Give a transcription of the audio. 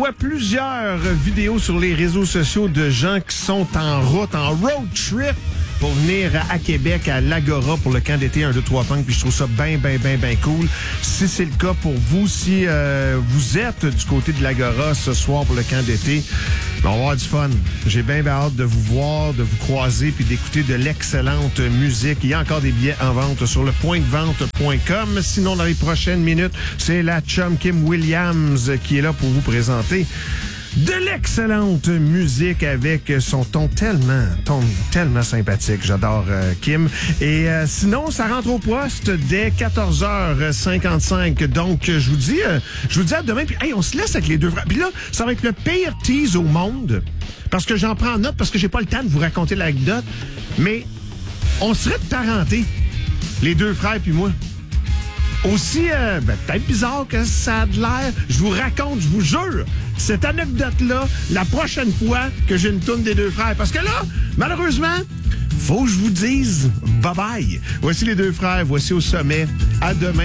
vois plusieurs vidéos sur les réseaux sociaux de gens qui sont en route, en road trip pour venir à Québec, à l'Agora pour le camp d'été 1, 2, 3 Punk. Puis je trouve ça bien cool. Si c'est le cas pour vous, si vous êtes du côté de l'Agora ce soir pour le camp d'été, on va avoir du fun. J'ai bien hâte de vous voir, de vous croiser puis d'écouter de l'excellente musique. Il y a encore des billets en vente sur le pointdevente.com. Sinon, dans les prochaines minutes, c'est la chum Kim Williams qui est là pour vous présenter de l'excellente musique avec son ton tellement sympathique. J'adore Kim. Et sinon, ça rentre au poste dès 14h55. Donc, je vous dis à demain. Puis, hey, on se laisse avec les deux frères. Puis là, ça va être le pire tease au monde parce que j'en prends note parce que j'ai pas le temps de vous raconter l'anecdote. Mais on serait de parenté, les deux frères puis moi. Aussi, peut-être bizarre que ça a de l'air, je vous raconte, je vous jure, cette anecdote-là, la prochaine fois que j'ai une toune des deux frères. Parce que là, malheureusement, faut que je vous dise bye-bye. Voici les deux frères, voici au sommet. À demain.